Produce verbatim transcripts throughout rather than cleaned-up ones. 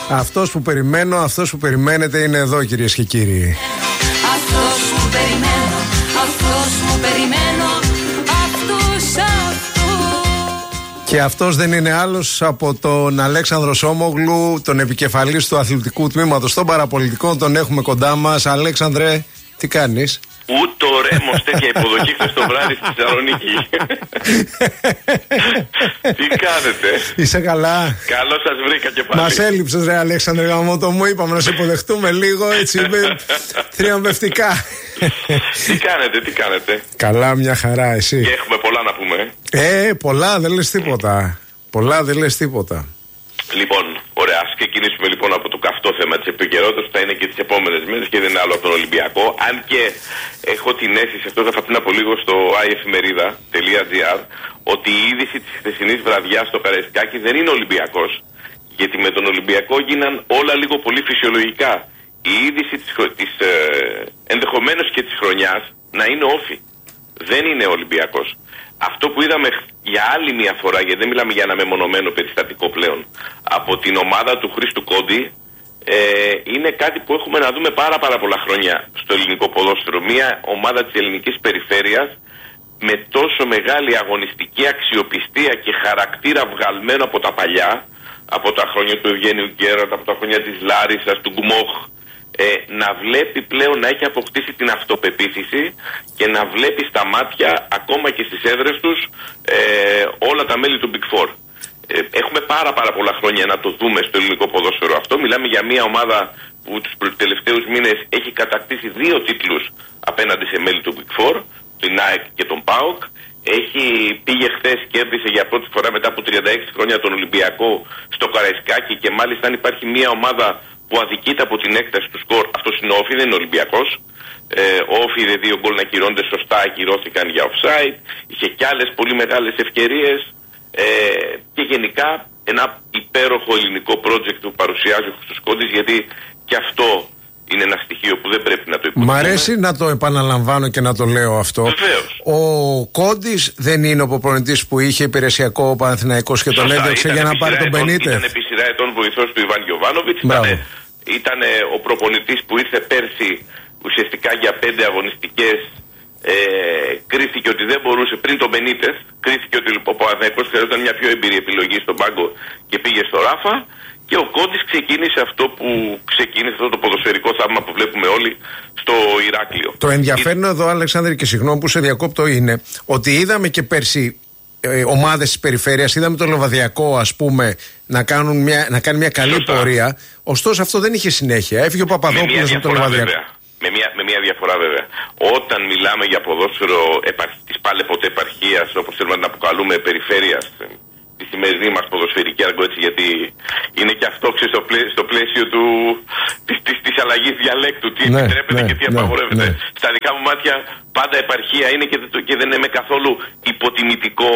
Αυτός που περιμένω, αυτός που περιμένετε είναι εδώ, κυρίες και κύριοι. Αυτός που περιμένω, αυτός που περιμένω, αυτούς, αυτούς. Και αυτός δεν είναι άλλος από τον Αλέξανδρο Σόμογλου, τον επικεφαλής του αθλητικού τμήματος των παραπολιτικών. Τον έχουμε κοντά μας. Αλέξανδρε, τι κάνεις? Ούτω ρέμος τέτοια υποδοχή χθες το βράδυ στη Θεσσαλονίκη. Τι κάνετε? Είσαι καλά? Καλώς σας βρήκα και πάλι. Μας έλειψες ρε Αλέξανδρε, γαμώτο μου, είπαμε να σε υποδεχτούμε λίγο έτσι θριαμβευτικά. Τι κάνετε, τι κάνετε? Καλά, μια χαρά, εσύ? Και έχουμε πολλά να πούμε. Ε, πολλά δεν λες τίποτα. Πολλά δεν λες τίποτα. Λοιπόν, ωραία, ας ξεκινήσουμε λοιπόν από το καυτό θέμα της επικαιρότητας που θα είναι και τις επόμενες μέρες και δεν είναι άλλο από τον Ολυμπιακό. Αν και έχω την αίσθηση, αυτό θα θα πριν από λίγο στο άι εφημερίδα τελεία τζι άρ, ότι η είδηση της χθεσινής βραδιάς στο Καραϊσκάκι δεν είναι Ολυμπιακός, γιατί με τον Ολυμπιακό γίναν όλα λίγο πολύ φυσιολογικά. Η είδηση της, της ε, ενδεχομένως και της χρονιάς να είναι όφη. Δεν είναι Ολυμπιακός. Αυτό που είδαμε για άλλη μια φορά, γιατί δεν μιλάμε για ένα μεμονωμένο περιστατικό πλέον, από την ομάδα του Χρήστου Κόντι, ε, είναι κάτι που έχουμε να δούμε πάρα πάρα πολλά χρόνια στο ελληνικό ποδόσφαιρο. Μια ομάδα της ελληνικής περιφέρειας με τόσο μεγάλη αγωνιστική αξιοπιστία και χαρακτήρα βγαλμένο από τα παλιά, από τα χρόνια του Ευγένιου Γκέρατ, από τα χρόνια της Λάρισσας, του Γκμόχ, Ε, να βλέπει πλέον να έχει αποκτήσει την αυτοπεποίθηση και να βλέπει στα μάτια, ακόμα και στις έδρες τους, ε, όλα τα μέλη του Big Four. Ε, έχουμε πάρα πάρα πολλά χρόνια να το δούμε στο ελληνικό ποδόσφαιρο αυτό. Μιλάμε για μια ομάδα που τους τελευταίους μήνες έχει κατακτήσει δύο τίτλους απέναντι σε μέλη του Big Four, την ΑΕΚ και τον ΠΑΟΚ. Έχει πήγε χθες, κέρδισε για πρώτη φορά μετά από τριάντα έξι χρόνια τον Ολυμπιακό στο Καραϊσκάκι και μάλιστα αν υπάρχει μια ομάδα που αδικείται από την έκταση του σκορ, αυτός είναι ο Όφι, δεν είναι Ολυμπιακός. Ε, ο Όφι είδε δύο γκολ να ακυρώνται σωστά, ακυρώθηκαν για offside. Είχε κι άλλες πολύ μεγάλες ευκαιρίες. Ε, και γενικά ένα υπέροχο ελληνικό project που παρουσιάζει ο Χρήστος Κόντης, γιατί και αυτό είναι ένα στοιχείο που δεν πρέπει να το υποτιμούμε. Μ' αρέσει να το επαναλαμβάνω και να το λέω αυτό. Βεβαίως. Ο Κόντης δεν είναι ο προπονητής που είχε υπηρεσιακό ο Παναθηναϊκός και τον έδιωξε για να πάρει τον Μπενίτεφ. Ήταν επί σειρά ετών βοηθός του Ιβάν Γιοβάνοβιτς. Ήταν ο προπονητής που ήρθε πέρσι ουσιαστικά για πέντε αγωνιστικές. Ε, κρίθηκε ότι δεν μπορούσε πριν τον Μπενίτεφ. Κρίθηκε ότι ο Παναθηναϊκός χρειαζόταν μια πιο εμπειρή επιλογή στον πάγκο και πήγε στο Ράφα. Και ο Κόντης ξεκίνησε αυτό που ξεκίνησε, αυτό το ποδοσφαιρικό θαύμα που βλέπουμε όλοι στο Ηράκλειο. Το ενδιαφέρον Ή... εδώ, Αλεξάνδρη, και συγγνώμη που σε διακόπτω, είναι ότι είδαμε και πέρσι ε, ομάδες της περιφέρειας, είδαμε το Λοβαδιακό, ας πούμε, να, κάνουν μια, να κάνει μια καλή Σωστά. πορεία. Ωστόσο, αυτό δεν είχε συνέχεια. Έφυγε ο Παπαδόπουλος από το Λοβαδιακό. Με μια, με μια διαφορά βέβαια. Όταν μιλάμε για ποδόσφαιρο επαρ, της πάλε ποτέ επαρχίας, όπως θέλουμε να αποκαλούμε περιφέρειας, τη σημερινή μας ποδοσφαιρική άργο, έτσι, γιατί είναι και αυτό ξέρεις, στο, πλαίσιο, στο πλαίσιο του, της, της, της αλλαγής διαλέκτου, τι ναι, επιτρέπεται ναι, και τι απαγορεύεται. Ναι, ναι. Στα δικά μου μάτια πάντα επαρχία είναι και, και δεν είναι με καθόλου υποτιμητικό,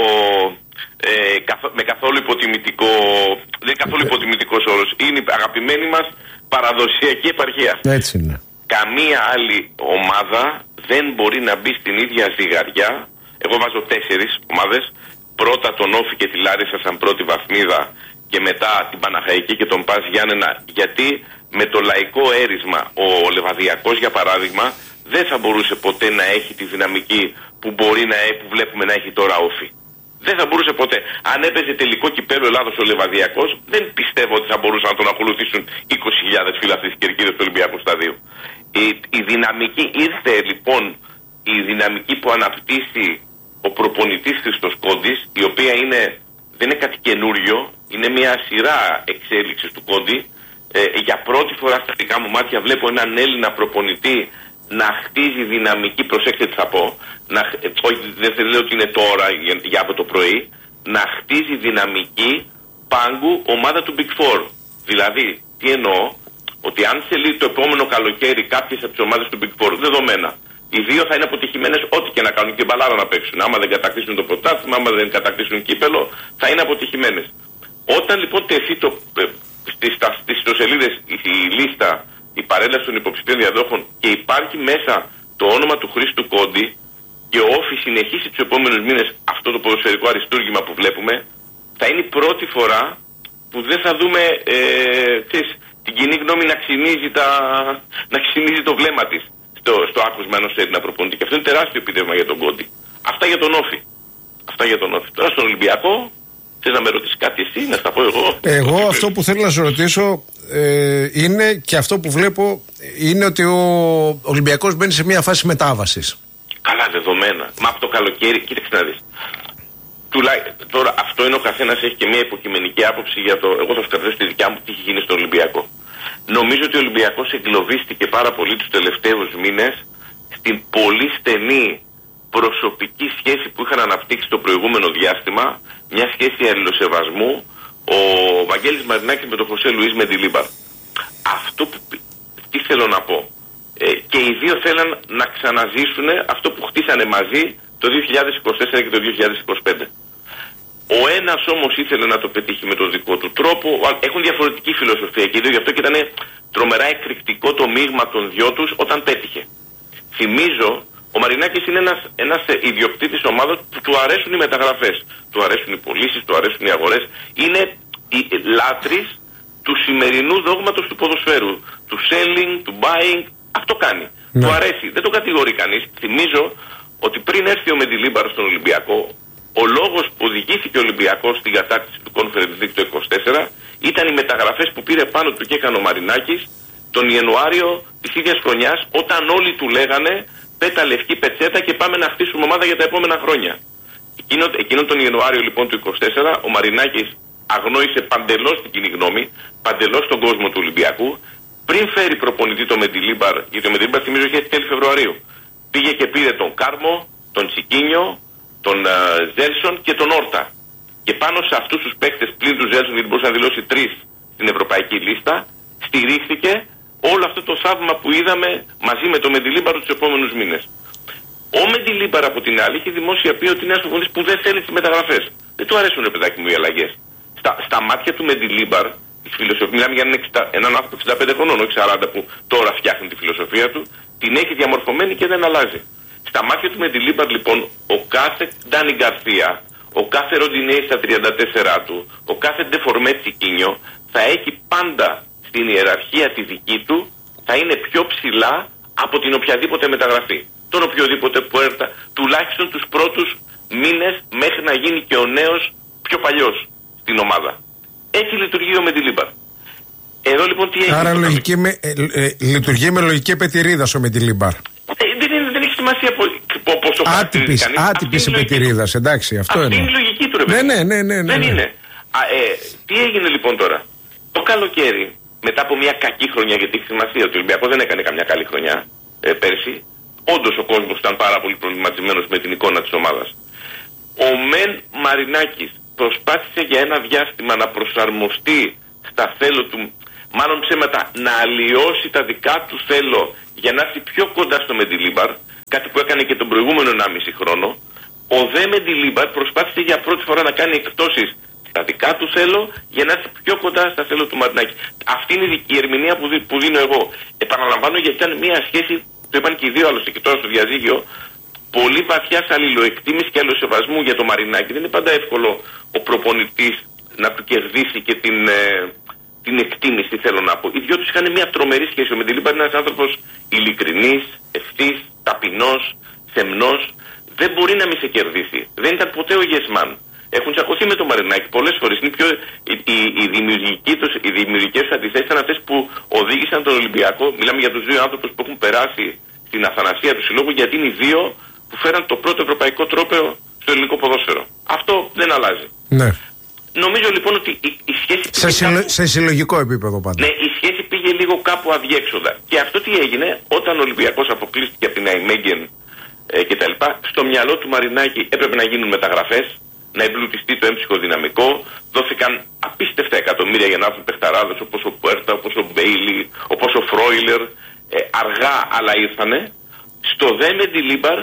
ε, καθ, με καθόλου υποτιμητικό, δεν είναι καθόλου υποτιμητικός όρος. Είναι η αγαπημένη μας παραδοσιακή επαρχία. Έτσι είναι. Καμία άλλη ομάδα δεν μπορεί να μπει στην ίδια ζυγαριά. Εγώ βάζω τέσσερις ομάδες. Πρώτα τον Όφη και τη Λάρισα σαν πρώτη βαθμίδα και μετά την Παναχαϊκή και τον Πας Γιάννενα, γιατί με το λαϊκό έρισμα ο Λεβαδιακός για παράδειγμα δεν θα μπορούσε ποτέ να έχει τη δυναμική που μπορεί να που βλέπουμε να έχει τώρα Όφη. Δεν θα μπορούσε ποτέ. Αν έπαιζε τελικό κυπέλλο Ελλάδος ο Λεβαδιακός, δεν πιστεύω ότι θα μπορούσαν να τον ακολουθήσουν είκοσι χιλιάδες φίλαθλοι της κερκίδας του Ολυμπιακού Σταδίου. Η, η δυναμική ήρθε λοιπόν, η δυναμική που αναπτύσσει ο προπονητής Χρήστος Κόντης, η οποία είναι, δεν είναι κάτι καινούριο, είναι μια σειρά εξέλιξης του Κόντι. Ε, για πρώτη φορά στα δικά μου μάτια βλέπω έναν Έλληνα προπονητή να χτίζει δυναμική, προσέξτε τι θα πω, να, όχι, δεν λέω ότι είναι τώρα για, για από το πρωί, να χτίζει δυναμική πάγκου ομάδα του Big Four. Δηλαδή, τι εννοώ, ότι αν σε λέει το επόμενο καλοκαίρι κάποιες από τις ομάδες του Big Four, δεδομένα, οι δύο θα είναι αποτυχημένες ό,τι και να κάνουν και μπαλάρα να παίξουν. Άμα δεν κατακτήσουν το πρωτάθλημα, άμα δεν κατακτήσουν κύπελο, θα είναι αποτυχημένες. Όταν λοιπόν τεθεί το, ε, στις, στις ιστοσελίδες η λίστα, η παρέλαση των υποψηφίων διαδόχων και υπάρχει μέσα το όνομα του Χρήστου Κόντι και ο Όφη συνεχίσει τους επόμενους μήνες αυτό το ποδοσφαιρικό αριστούργημα που βλέπουμε, θα είναι η πρώτη φορά που δεν θα δούμε ε, ξέρεις, κοινή γνώμη να ξυνίζει, τα, να ξυνίζει το βλέμμα της στο, στο άκουσμα ενός Έλληνα προπονητή. Και αυτό είναι τεράστιο επίτευγμα για τον Κόντι. Αυτά για τον Όφη. Αυτά για τον Όφη. Τώρα στον Ολυμπιακό, θες να με ρωτήσεις κάτι εσύ, να στα πω εγώ. Εγώ αυτό που θέλω να σου ρωτήσω ε, είναι, και αυτό που βλέπω είναι ότι ο Ολυμπιακός μπαίνει σε μια φάση μετάβασης. Καλά, δεδομένα. Μα από το καλοκαίρι, κοίταξε να δεις. Τουλά... Τώρα αυτό είναι, ο καθένας έχει και μια υποκειμενική άποψη για το. Εγώ θα σου κρατήσω τη δικιά μου τι έχει γίνει στον Ολυμπιακό. Νομίζω ότι ο Ολυμπιακός εγκλωβίστηκε πάρα πολύ τους τελευταίους μήνες στην πολύ στενή προσωπική σχέση που είχαν αναπτύξει το προηγούμενο διάστημα, μια σχέση αλληλοσεβασμού, ο Βαγγέλης Μαρινάκης με τον Χωσέ Λουίς Μεντιλίμπαρ. Αυτό που. Τι θέλω να πω. Ε, και οι δύο θέλαν να ξαναζήσουν αυτό που χτίσανε μαζί το δύο χιλιάδες είκοσι τέσσερα και το δύο χιλιάδες είκοσι πέντε. Ο ένας όμως ήθελε να το πετύχει με τον δικό του τρόπο. Έχουν διαφορετική φιλοσοφία και οι δύο, γι' αυτό και ήταν τρομερά εκρηκτικό το μείγμα των δυο τους όταν πέτυχε. Θυμίζω, ο Μαρινάκης είναι ένας, ένας ιδιοκτήτης ομάδας που του αρέσουν οι μεταγραφές. Του αρέσουν οι πωλήσεις, του αρέσουν οι αγορές. Είναι οι λάτρεις του σημερινού δόγματος του ποδοσφαίρου. Του selling, του buying. Αυτό κάνει. Ναι. Του αρέσει. Δεν το κατηγορεί κανείς. Θυμίζω ότι πριν έρθει ο Μεντιλίμπαρ στον Ολυμπιακό, ο λόγος που οδηγήθηκε ο Ολυμπιακός στην κατάκτηση του Conference League το είκοσι τέσσερα ήταν οι μεταγραφές που πήρε πάνω του και έκανε ο Μαρινάκης τον Ιανουάριο της ίδιας χρονιάς, όταν όλοι του λέγανε πέτα λευκή πετσέτα και πάμε να χτίσουμε ομάδα για τα επόμενα χρόνια. Εκείνο, εκείνο τον Ιανουάριο λοιπόν του είκοσι τέσσερα ο Μαρινάκης αγνόησε παντελώς την κοινή γνώμη, παντελώς τον κόσμο του Ολυμπιακού, πριν φέρει προπονητή το Μεντιλίμπαρ, γιατί ο Μεντιλίμπαρ θυμίζω είχε έρθει τέλη Φεβρουαρίου. Πήγε και πήρε τον Κάρμο, τον Τσικίνιο, τον uh, Ζέλσον και τον Όρτα. Και πάνω σε αυτούς τους παίκτες, πλην του Ζέλσον, γιατί μπορούσε να δηλώσει τρεις στην ευρωπαϊκή λίστα, στηρίχθηκε όλο αυτό το θαύμα που είδαμε μαζί με το Μεντιλίμπαρ τους επόμενους μήνες. Ο Μεντιλίμπαρ από την άλλη είχε δημόσια πει ότι είναι ένας προπονητής που δεν θέλει τις μεταγραφές. Δεν του αρέσουν, ρε παιδάκι μου, οι αλλαγές. Στα, στα μάτια του Μεντιλίμπαρ, τη φιλοσοφία, μιλάμε για έναν, έναν άνθρωπο εξήντα πέντε χρονών, όχι σαράντα, που τώρα φτιάχνει τη φιλοσοφία του, την έχει διαμορφωμένη και δεν αλλάζει. Στα μάτια του Μεντιλίμπαρ λοιπόν, ο κάθε Ντάνι Γκαρσία, ο κάθε Ροντινέη στα τριάντα τέσσερα του, ο κάθε Ντεφορμέ Τσικίνιο θα έχει πάντα στην ιεραρχία τη δική του, θα είναι πιο ψηλά από την οποιαδήποτε μεταγραφή. Τον οποιοδήποτε που έρθα, τουλάχιστον τους πρώτους μήνες μέχρι να γίνει και ο νέος πιο παλιός στην ομάδα. Έτσι λειτουργεί ο Μεντιλίμπαρ. Εδώ λοιπόν τι έχει. Άρα λογική με, ε, ε, λειτουργεί με λογική επετηρίδας ο Μεντιλίμπαρ. Ε, δεν, δεν έχει σημασία πόσο άτυπης, άτυπης επετηρίδας, εντάξει, αυτό αυτή είναι. είναι η λογική του, ρε ναι, ναι, ναι, ναι, ναι, δεν ναι. είναι. Α, ε, τι έγινε λοιπόν τώρα. Το καλοκαίρι, μετά από μια κακή χρονιά, γιατί έχει σημασία ότι ο Ολυμπιακός δεν έκανε καμιά καλή χρονιά ε, πέρσι, όντως ο κόσμος ήταν πάρα πολύ προβληματισμένος με την εικόνα της ομάδας. Ο Μεν Μαρινάκης προσπάθησε για ένα διάστημα να προσαρμοστεί στα θέλω του, μάλλον ψέματα, να αλλοιώσει τα δικά του θέλω για να έρθει πιο κοντά στο Μεντιλίμπαρ, κάτι που έκανε και τον προηγούμενο ενάμιση χρόνο. Ο δε Μεντιλίμπαρ προσπάθησε για πρώτη φορά να κάνει εκπτώσεις στα δικά του θέλω για να έρθει πιο κοντά στα θέλω του Μαρινάκη. Αυτή είναι η ερμηνεία που, δι, που δίνω εγώ. Επαναλαμβάνω, γιατί ήταν μια σχέση, το είπαν και οι δύο άλλωστε και τώρα στο διαζύγιο, πολύ βαθιά αλληλοεκτίμηση και αλληλοσεβασμού για το Μαρινάκη. Δεν είναι πάντα εύκολο ο προπονητής να του κερδίσει και την, ε, την εκτίμηση, θέλω να πω. Οι δυο τους είχαν μια τρομερή σχέση. Ο Μεντιλίμπαρ είναι ένας άνθρωπος ειλικρινής, ευθύς, ταπεινός, θεμνός. Δεν μπορεί να μην σε κερδίσει. Δεν ήταν ποτέ ο yes man. Έχουν τσακωθεί με τον Μαρινάκη πολλές φορές. Είναι πιο, οι, οι, οι, οι δημιουργικές αντιθέσεις ήταν αυτές που οδήγησαν τον Ολυμπιακό. Μιλάμε για τους δύο άνθρωπους που έχουν περάσει στην αθανασία του συλλόγου, γιατί είναι οι δύο που φέραν το πρώτο ευρωπαϊκό τρόπαιο στο ελληνικό ποδόσφαιρο. Αυτό δεν αλλάζει. Ναι. Νομίζω λοιπόν ότι η, η σχέση. Σε, συλλο... κάπου... σε συλλογικό επίπεδο πάντα. Ναι, η σχέση πήγε λίγο κάπου αδιέξοδα. Και αυτό τι έγινε, όταν ο Ολυμπιακός αποκλείστηκε από την Αϊμέγγεν ε, κτλ. Στο μυαλό του Μαρινάκη έπρεπε να γίνουν μεταγραφές, να εμπλουτιστεί το έμψυχο δυναμικό. Δόθηκαν απίστευτα εκατομμύρια για να έρθουν παιχταράδες όπως ο Πουέρτα, όπως ο Μπέιλι, όπως ο Φρόιλερ. Ε, αργά, αλλά ήρθανε. Στο δε Μεντιλίμπαρ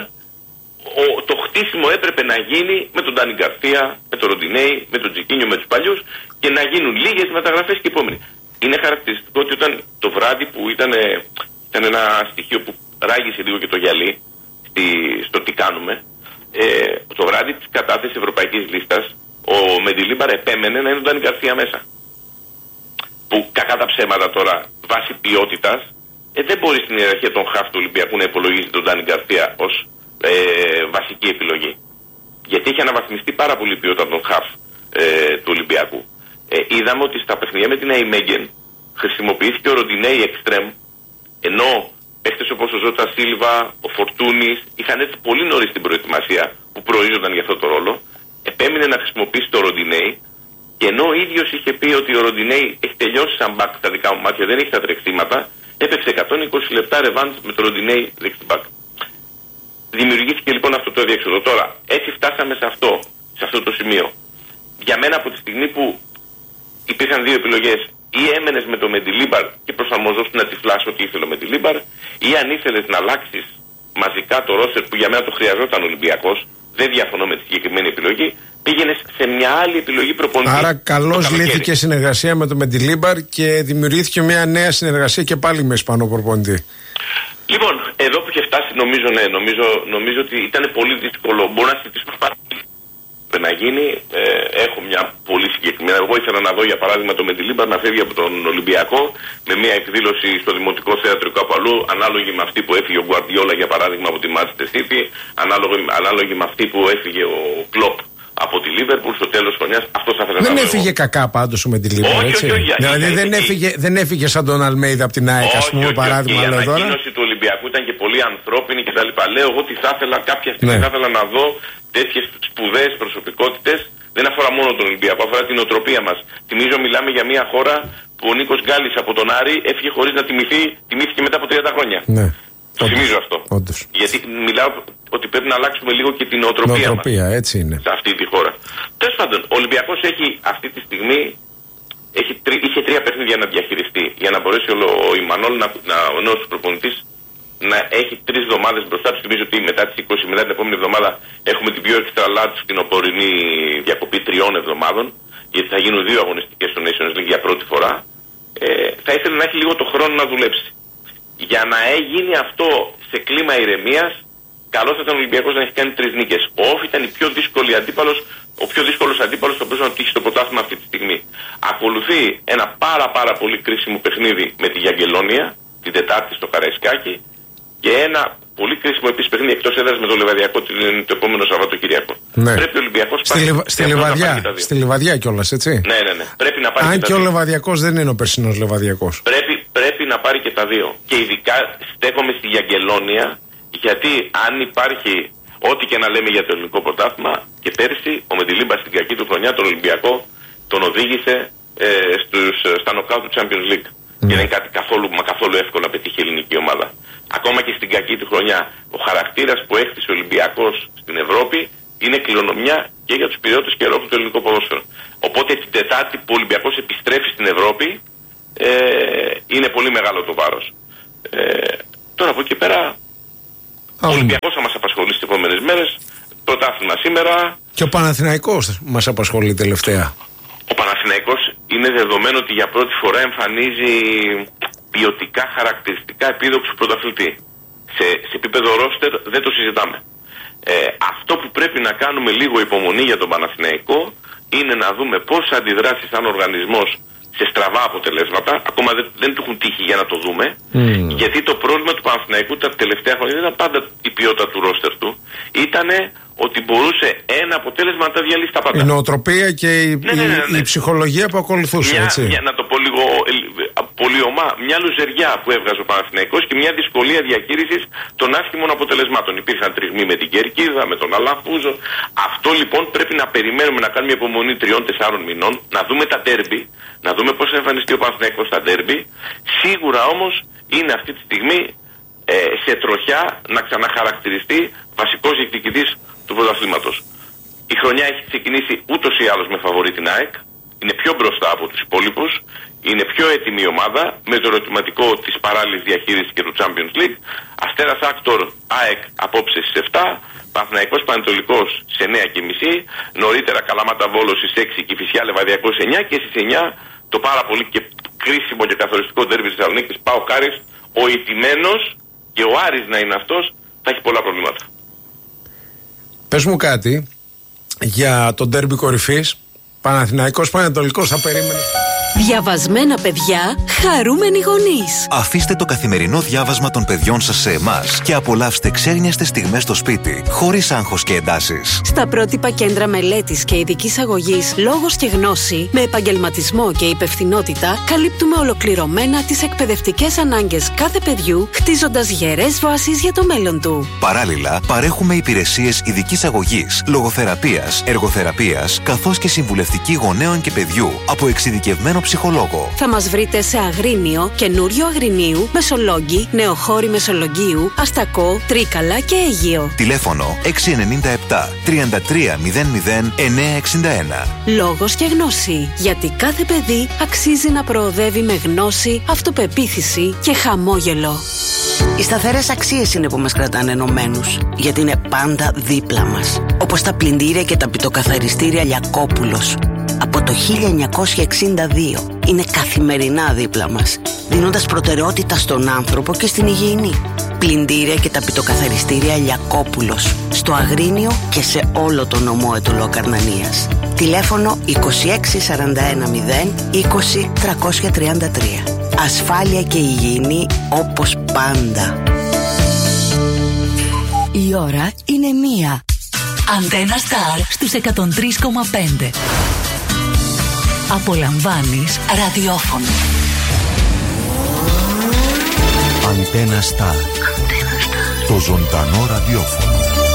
το χτίσιμο έπρεπε να γίνει με τον Ντάνι Γκαρσία, με τον Ροντινέη, με τον Τζικίνιο, με τους παλιούς, και να γίνουν λίγες μεταγραφές και επόμενοι. Είναι χαρακτηριστικό ότι όταν το βράδυ που ήταν, ήταν ένα στοιχείο που ράγισε λίγο και το γυαλί στη, στο τι κάνουμε, ε, το βράδυ της κατάθεσης ευρωπαϊκής λίστας, ο Μεντιλίμπαρ επέμενε να είναι ο Ντάνι Γκαρσία μέσα. Που κακά τα ψέματα τώρα βάση ποιότητας, ε, δεν μπορεί στην ιεραρχία των χαφ του Ολυμπιακού να υπολογίζει τον Ντάνι Γκαρσία ως ε, βασική επιλογή. Γιατί έχει αναβαθμιστεί πάρα πολύ η ποιότητα των χαφ ε, του Ολυμπιακού. Ε, είδαμε ότι στα παιχνίδια με την Αϊμέγεν χρησιμοποιήθηκε ο Ροντινέι εξτρέμ, ενώ παίχτες όπως ο Ζώτα Σίλβα, ο Φορτούνης είχαν έτσι πολύ νωρίς την προετοιμασία που προορίζονταν για αυτό το ρόλο. Επέμεινε να χρησιμοποιήσει το Ροντινέι, και ενώ ο ίδιος είχε πει ότι ο Ροντινέι έχει τελειώσει σαν μπακ στα δικά μου μάτια, δεν έχει τα τρεξίματα, έπαιξε εκατόν είκοσι λεπτά ρεβάντ με το Ροντινέι δεξιμπακ. Δημιουργήθηκε λοιπόν αυτό το αδιέξοδο. Τώρα, έτσι φτάσαμε σε αυτό, σε αυτό το σημείο. Για μένα από τη στιγμή που υπήρχαν δύο επιλογές, ή έμενες με το Μεντιλίμπαρ και προσαρμοζόσουν να τυφλάς ό,τι ήθελε ο Μεντιλίμπαρ, ή αν ήθελες να αλλάξεις μαζικά το ρόστερ που για μένα το χρειαζόταν ο Ολυμπιακός, δεν διαφωνώ με τη συγκεκριμένη επιλογή, πήγαινες σε μια άλλη επιλογή προπονητή. Άρα καλώς λύθηκε συνεργασία με το Μεντιλίμπαρ και δημιουργήθηκε μια νέα συνεργασία και πάλι με Ισπανό προπονητή. Λοιπόν, εδώ που είχε φτάσει, νομίζω, ναι, νομίζω, νομίζω ότι ήταν πολύ δύσκολο. Μπορώ να συζητήσουμε πάρα πολύ να γίνει. Ε, έχω μια πολύ συγκεκριμένη. Εγώ ήθελα να δω για παράδειγμα το Μεντιλίμπαρ να φεύγει από τον Ολυμπιακό με μια εκδήλωση στο Δημοτικό Θέατρο κάπου αλλού, ανάλογη με αυτή που έφυγε ο Γκουαρδιόλα για παράδειγμα από τη Manchester City, ανάλογη, ανάλογη με αυτή που έφυγε ο Κλοπ από τη Λίβερπουλ στο τέλος της χρονιάς. Αυτό θα ήθελα να δω. Δεν έφυγε κακά πάντως με τη Λίβερπουλ. Όχι, όχι, όχι, δηλαδή όχι, δεν, όχι, έφυγε, δεν έφυγε σαν τον Αλμέιδα από την ΑΕΚ, ας πούμε, παράδειγμα. Η λέω τώρα. ανακοίνωση του Ολυμπιακού ήταν και πολύ ανθρώπινη κτλ. Λέω εγώ ότι θα ήθελα κάποια στιγμή ναι. θα ήθελα να δω τέτοιες σπουδαίες προσωπικότητες. Δεν αφορά μόνο τον Ολυμπιακό, αφορά την οτροπία μας. Θυμίζω, μιλάμε για μια χώρα που ο Νίκος Γκάλης από τον Άρη έφυγε χωρίς να τιμηθεί, τιμήθηκε μετά από τριάντα χρόνια. Ναι. Το θυμίζω αυτό. Όντως. Γιατί μιλάω ότι πρέπει να αλλάξουμε λίγο και την οτροπία, νοοτροπία μας έτσι είναι. σε αυτή τη χώρα. Τέλος πάντων, ο Ολυμπιακός έχει αυτή τη στιγμή έχει τρι, είχε τρία παιχνίδια να διαχειριστεί για να μπορέσει ο, ο Ιμανόλ, να, να, ο νέος προπονητής, να έχει τρεις εβδομάδες μπροστά του. Θυμίζω ότι μετά τις είκοσι, μετά την επόμενη εβδομάδα έχουμε την πιο extra large στην οπορεινή διακοπή τριών εβδομάδων, γιατί θα γίνουν δύο αγωνιστικές στο Nations League για πρώτη φορά. Ε, θα ήθελε να έχει λίγο το χρόνο να δουλέψει. Για να γίνει αυτό σε κλίμα ηρεμίας, καλό θα ήταν ο Ολυμπιακός να έχει κάνει τρεις νίκες. Ο Όφ ήταν η πιο δύσκολη αντίπαλος, ο πιο δύσκολος αντίπαλος που μπορούσε να τύχει στο πρωτάθλημα αυτή τη στιγμή. Ακολουθεί ένα πάρα πάρα πολύ κρίσιμο παιχνίδι με τη Γιαγκελόνια την Τετάρτη στο Καραϊσκάκι και ένα πολύ κρίσιμο επίσης παιχνίδι εκτός έδρας με το Λιβαδιακό το επόμενο Σαββατοκυριακό. Ναι. Πρέπει ο Ολυμπιακός στη, λιβα, στη, Λιβαδιά, στη Λιβαδιά κιόλας, έτσι. Ναι, ναι, ναι. Πρέπει να πάρει αν και, και, και ο Λιβαδιακός δεν είναι ο περσινός Λιβαδιακός. Πρέπει, πρέπει να πάρει και τα δύο. Και ειδικά στέκομαι στη Γιαγκελόνια, γιατί αν υπάρχει ό,τι και να λέμε για το ελληνικό πρωτάθλημα, και πέρσι ο Μεντιλίμπαρ στην κακή του χρονιά τον Ολυμπιακό τον οδήγησε ε, στους, στα νοκάουτ του Champions League. Mm. Και δεν είναι κάτι καθόλου, μα καθόλου εύκολο να πετύχει η ελληνική ομάδα. Ακόμα και στην κακή του χρονιά, ο χαρακτήρας που έκτισε ο Ολυμπιακός στην Ευρώπη είναι κληρονομιά και για τους πυραιώτες και ρόχους του ελληνικού ποδόσφαιρου. Οπότε την Τετάρτη που ο Ολυμπιακός επιστρέφει στην Ευρώπη, ε, είναι πολύ μεγάλο το βάρος. Ε, τώρα από εκεί πέρα, ο Ολυμπιακός θα μας απασχολεί στις επόμενες μέρες. Πρωτάθλημα σήμερα. Και ο Παναθηναϊκός μας απασχολεί τελευταία. Ο Παναθηναϊκός είναι δεδομένο ότι για πρώτη φορά εμφανίζει ποιοτικά χαρακτηριστικά επίδοξου πρωταθλητή. Σε, σε επίπεδο ρόστερ δεν το συζητάμε. Ε, αυτό που πρέπει να κάνουμε λίγο υπομονή για τον Παναθηναϊκό είναι να δούμε πώς θα αντιδράσει σαν οργανισμός σε στραβά αποτελέσματα. Ακόμα δεν, δεν του έχουν τύχει για να το δούμε. Mm. Γιατί το πρόβλημα του Παναθηναϊκού τα τελευταία χρόνια δεν ήταν πάντα η ποιότητα του ρόστερ του. Ήτανε ότι μπορούσε ένα αποτέλεσμα να τα διαλύσει τα πάντα. Η νοοτροπία και η, ναι, ναι, ναι, ναι. η ψυχολογία που ακολουθούσε. Μια, έτσι. Μια, να το πω λίγο πολύ ομά, μια λουζεριά που έβγαζε ο Παναθηναϊκός και μια δυσκολία διαχείρισης των άσχημων αποτελεσμάτων. Υπήρχαν τριγμοί με την Κερκίδα, με τον Αλαφούζο. Αυτό λοιπόν πρέπει να περιμένουμε να κάνουμε υπομονή τριών-τεσσάρων μηνών, να δούμε τα ντέρμπι, να δούμε πώς θα εμφανιστεί ο Παναθηναϊκός στα ντέρμπι. Σίγουρα όμως είναι αυτή τη στιγμή ε, σε τροχιά να ξαναχαρακτηριστεί βασικός διεκδικητής του πρωταθλήματος. Η χρονιά έχει ξεκινήσει ούτως ή άλλως με φαβορί την ΑΕΚ. Είναι πιο μπροστά από τους υπόλοιπους. Είναι πιο έτοιμη η ομάδα με το ερωτηματικό της παράλληλης διαχείρισης και του Champions League. Αστέρας Άκτορ ΑΕΚ απόψε στις επτά. Παναθηναϊκός Πανετολικός σε εννιά και μισή. Νωρίτερα Καλαμάτα Βόλος στις έξι και Κηφισιά Λεβαδιακός στις εννιά. Και στις εννιά το πάρα πολύ και κρίσιμο και καθοριστικό ντέρμπι της Θεσσαλονίκης ΠΑΟΚ Άρης. Ο ηττημένος και ο Άρης να είναι αυτός θα έχει πολλά προβλήματα. Πες μου κάτι για τον ντέρμπι κορυφής. Παναθηναϊκός Πανετολικός θα περίμενε. Διαβασμένα παιδιά, χαρούμενοι γονείς. Αφήστε το καθημερινό διάβασμα των παιδιών σας σε εμάς και απολαύστε ξένιαστες στιγμές στο σπίτι, χωρίς άγχος και εντάσεις. Στα πρότυπα κέντρα μελέτης και ειδικής αγωγής Λόγος και Γνώση, με επαγγελματισμό και υπευθυνότητα, καλύπτουμε ολοκληρωμένα τις εκπαιδευτικές ανάγκες κάθε παιδιού, χτίζοντας γερές βάσεις για το μέλλον του. Παράλληλα, παρέχουμε υπηρεσίες ειδικής αγωγής, λογοθεραπείας, εργοθεραπείας, καθώς και συμβουλευτική γονέων και παιδιού από εξειδικευμένο ψυχολόγο. Θα μας βρείτε σε Αγρίνιο, Καινούριο Αγρινίου, Μεσολόγγι, Νεοχώρη Μεσολογγίου, Αστακό, Τρίκαλα και Αίγυο. Τηλέφωνο έξι εννιά επτά τριάντα τρία μηδέν μηδέν εννιά εξήντα ένα. Λόγος και Γνώση. Γιατί κάθε παιδί αξίζει να προοδεύει με γνώση, αυτοπεποίθηση και χαμόγελο. Οι σταθερές αξίες είναι που μας κρατάνε ενωμένους, γιατί είναι πάντα δίπλα μας. Όπως τα πλυντήρια και τα πιτοκαθαριστήρια Λιακόπουλος. Από το χίλια εννιακόσια εξήντα δύο είναι καθημερινά δίπλα μας, δίνοντας προτεραιότητα στον άνθρωπο και στην υγιεινή. Πλυντήρια και τα πιτοκαθαριστήρια Λιακόπουλος, στο Αγρίνιο και σε όλο το νομό Ετωλό Καρνανίας. Τηλέφωνο είκοσι έξι σαράντα ένα μηδέν είκοσι τριακόσια τριάντα τρία. Ασφάλεια και υγιεινή όπως πάντα. Η ώρα είναι μία. Αντένα Star στους εκατόν τρία κόμμα πέντε. Απολαμβάνεις ραδιόφωνο. Αντένα Star. Το ζωντανό ραδιόφωνο.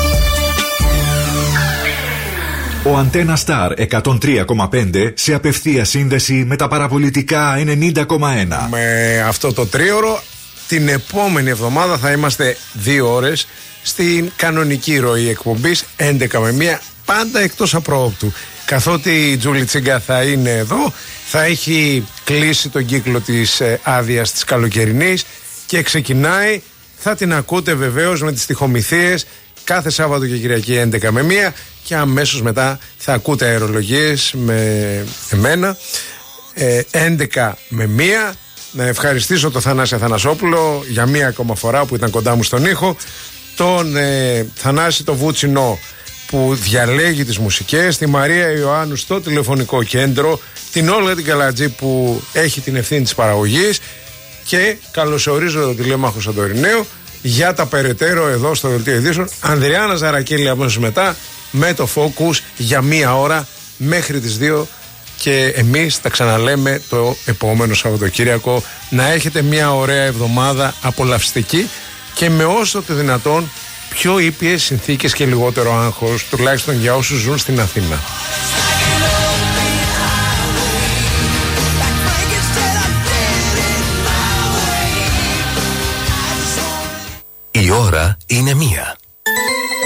Ο Αντένα Star εκατόν τρία κόμμα πέντε σε απευθεία σύνδεση με τα παραπολιτικά ενενήντα κόμμα ένα. Με αυτό το τρίωρο την επόμενη εβδομάδα θα είμαστε δύο ώρες στην κανονική ροή εκπομπής έντεκα με μία, πάντα εκτός απρόοπτου. Καθότι η Τζούλη Τσίγκα θα είναι εδώ, θα έχει κλείσει τον κύκλο της ε, άδειας της καλοκαιρινής και ξεκινάει, θα την ακούτε βεβαίως με τις στιχομυθίες κάθε Σάββατο και Κυριακή έντεκα με μία και αμέσως μετά θα ακούτε αερολογίες με εμένα ε, έντεκα με μία. Να ευχαριστήσω τον Θανάση Αθανασόπουλο για μία ακόμα φορά που ήταν κοντά μου στον ήχο, τον ε, Θανάση το Βούτσινο που διαλέγει τις μουσικές, τη Μαρία Ιωάννου στο τηλεφωνικό κέντρο, την Όλγα την Καλατζή που έχει την ευθύνη της παραγωγής και καλωσορίζω τον τηλέμαχο Σαντορινέο για τα περαιτέρω εδώ στο Δελτίο Ειδήσεων. Ανδριάνα Ζαρακέλη αμέσως μετά με το Focus για μία ώρα μέχρι τις δύο και εμείς τα ξαναλέμε το επόμενο Σαββατοκύριακο. Να έχετε μία ωραία εβδομάδα απολαυστική και με όσο το δυνατόν πιο ήπιες συνθήκες και λιγότερο άγχος, τουλάχιστον για όσους ζουν στην Αθήνα. Η ώρα είναι μία.